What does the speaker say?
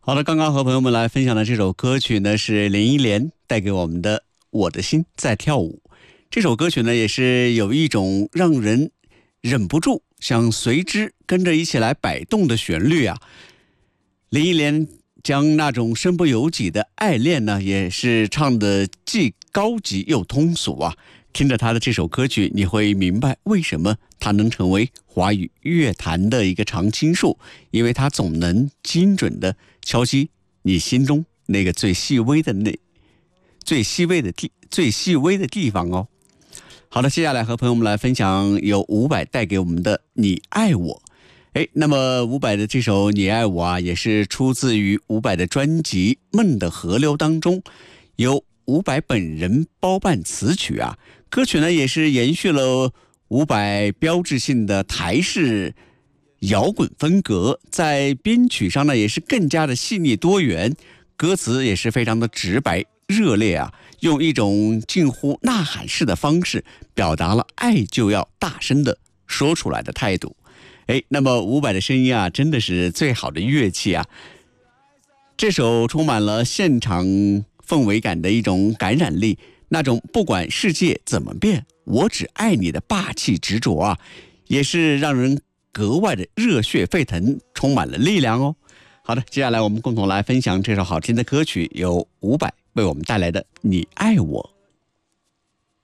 好的，刚刚和朋友们来分享的这首歌曲呢，是林忆莲带给我们的《我的心在跳舞》。这首歌曲呢，也是有一种让人忍不住想随之跟着一起来摆动的旋律啊。林忆莲将那种身不由己的爱恋呢，也是唱得既高级又通俗啊。听着她的这首歌曲，你会明白为什么她能成为华语乐坛的一个常青树，因为她总能精准的敲击你心中那个最细微的地方哦。好的，接下来和朋友们来分享由伍佰带给我们的《你爱我》。那么伍佰的这首《你爱我》啊，也是出自于伍佰的专辑《梦的河流》当中，由伍佰本人包办词曲啊。歌曲呢也是延续了伍佰标志性的台式摇滚风格，在编曲上呢也是更加的细腻多元，歌词也是非常的直白热烈啊，用一种近乎呐喊式的方式表达了爱就要大声的说出来的态度。那么伍佰的声音啊，真的是最好的乐器啊。这首充满了现场氛围感的一种感染力，那种不管世界怎么变，我只爱你的霸气执着啊，也是让人格外的热血沸腾，充满了力量哦。好的，接下来我们共同来分享这首好听的歌曲，由伍佰为我们带来的《你爱我》。